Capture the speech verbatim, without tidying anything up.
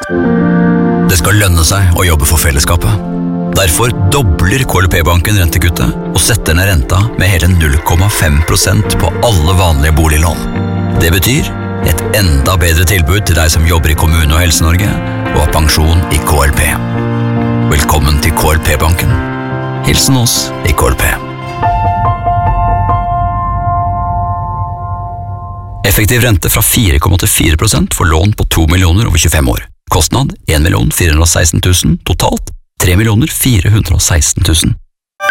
Det skal lønne seg å jobbe for fellesskapet. Derfor dobler K L P-banken rentekuttet og setter ned renta med hele null komma fem prosent på alle vanlige boliglån. Det betyr et enda bedre tilbud til deg som jobber i Kommune- og Helse-Norge og har pensjon i K L P. Velkommen til K L P-banken. Hilsen oss i K L P. Effektiv rente fra fire komma åttifire prosent for lån på to millioner over tjuefem år. Kostnad en million fire hundre og seksten tusen, totalt tre millioner fire hundre og seksten tusen.